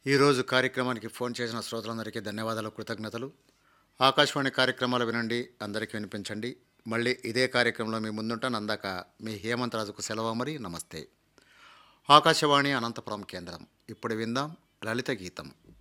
ఈరోజు కార్యక్రమానికి ఫోన్ చేసిన శ్రోతలందరికీ ధన్యవాదాలు, కృతజ్ఞతలు. ఆకాశవాణి కార్యక్రమాలు వినండి, అందరికీ వినిపించండి. మళ్ళీ ఇదే కార్యక్రమంలో మీ ముందుంటాను. అందాక మీ హేమంత్ రాజుకు సెలవు. మరి నమస్తే. ఆకాశవాణి అనంతపురం కేంద్రం. ఇప్పుడు విందాం లలిత గీతం.